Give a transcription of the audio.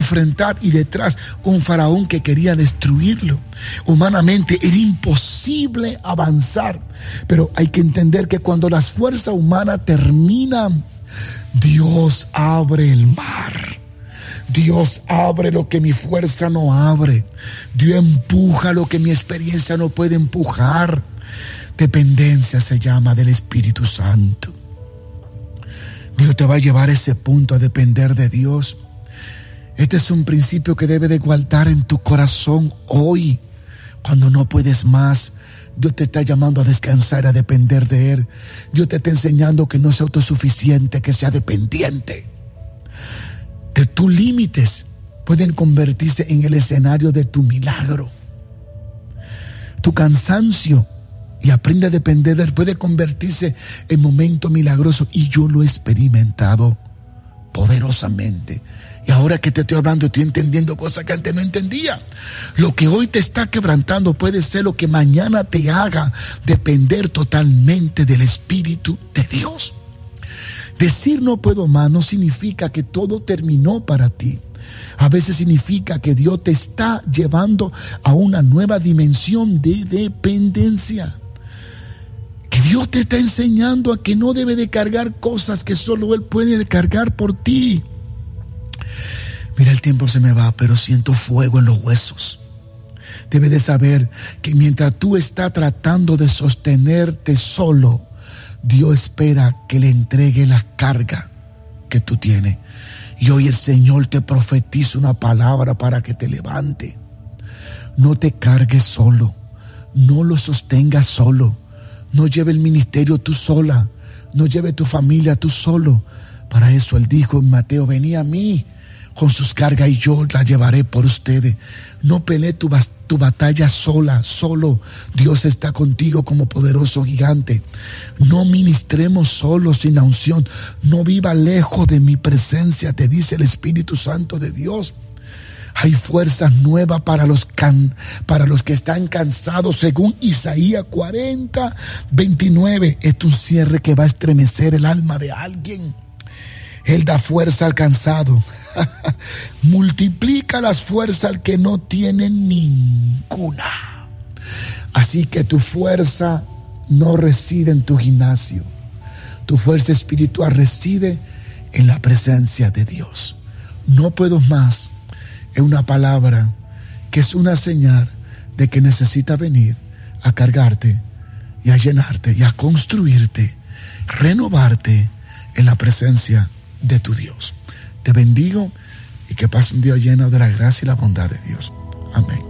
enfrentar, y detrás un faraón que quería destruirlo. Humanamente era imposible avanzar, pero hay que entender que cuando las fuerzas humanas terminan, Dios abre el mar. Dios abre lo que mi fuerza no abre. Dios empuja lo que mi experiencia no puede empujar. Dependencia se llama del Espíritu Santo. Dios te va a llevar a ese punto, a depender de Dios. Este es un principio que debe de guardar en tu corazón hoy. Cuando no puedes más, Dios te está llamando a descansar, a depender de Él. Dios te está enseñando que no sea autosuficiente, que sea dependiente. Que tus límites pueden convertirse en el escenario de tu milagro. Tu cansancio, y aprende a depender de Él, puede convertirse en momento milagroso. Y yo lo he experimentado poderosamente. Y ahora que te estoy hablando, estoy entendiendo cosas que antes no entendía. Lo que hoy te está quebrantando puede ser lo que mañana te haga depender totalmente del Espíritu de Dios. Decir no puedo más no significa que todo terminó para ti. A veces significa que Dios te está llevando a una nueva dimensión de dependencia. Que Dios te está enseñando a que no debe de cargar cosas que solo Él puede cargar por ti. Mira, el tiempo se me va, pero siento fuego en los huesos. Debes de saber que mientras tú estás tratando de sostenerte solo, Dios espera que le entregue la carga que tú tienes. Y hoy el Señor te profetiza una palabra para que te levante. No te cargues solo. No lo sostengas solo. No lleve el ministerio tú sola. No lleve tu familia tú solo. Para eso Él dijo en Mateo: venid a mí con sus cargas y yo las llevaré por ustedes. No pelee tu batalla solo. Dios está contigo como poderoso gigante. No ministremos solos sin la unción. No viva lejos de mi presencia, te dice el Espíritu Santo de Dios. Hay fuerzas nuevas para los que están cansados, según Isaías 40:29. Este es un cierre que va a estremecer el alma de alguien. Él da fuerza al cansado. Multiplica las fuerzas al que no tiene ninguna. Así que tu fuerza no reside en tu gimnasio. Tu fuerza espiritual reside en la presencia de Dios. No puedo más. Es una palabra que es una señal de que necesitas venir a cargarte y a llenarte y a construirte, renovarte en la presencia de tu Dios. Te bendigo y que pases un día lleno de la gracia y la bondad de Dios. Amén.